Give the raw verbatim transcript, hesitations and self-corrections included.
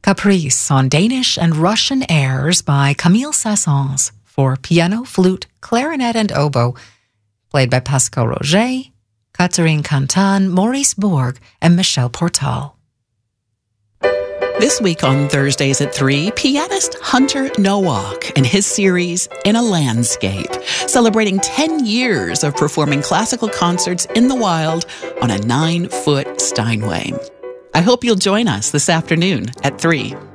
Caprice on Danish and Russian airs by Camille Saint-Saëns for piano, flute, clarinet, and oboe, played by Pascal Roger, Catherine Cantan, Maurice Bourg, and Michel Portal. This week on Thursdays at three, pianist Hunter Nowak and his series In a Landscape, celebrating ten years of performing classical concerts in the wild on a nine-foot Steinway. I hope you'll join us this afternoon at three.